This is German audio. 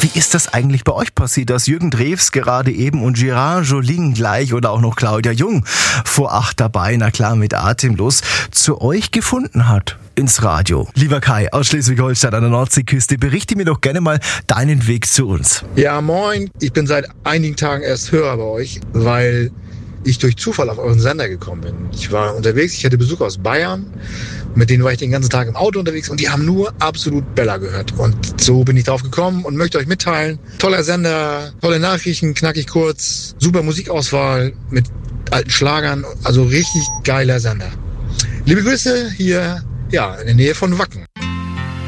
Wie ist das eigentlich bei euch passiert, dass Jürgen Drews gerade eben und Gérard Joling gleich oder auch noch Claudia Jung vor 8 dabei, na klar mit Atemlos, zu euch gefunden hat? Ins Radio. Lieber Kai aus Schleswig-Holstein an der Nordseeküste, berichte mir doch gerne mal deinen Weg zu uns. Ja, moin. Ich bin seit einigen Tagen erst Hörer bei euch, weil ich durch Zufall auf euren Sender gekommen bin. Ich war unterwegs, ich hatte Besuch aus Bayern, mit denen war ich den ganzen Tag im Auto unterwegs und die haben nur absolut Bella gehört. Und so bin ich drauf gekommen und möchte euch mitteilen, toller Sender, tolle Nachrichten, knackig kurz, super Musikauswahl mit alten Schlagern, also richtig geiler Sender. Liebe Grüße hier, ja, in der Nähe von Wacken.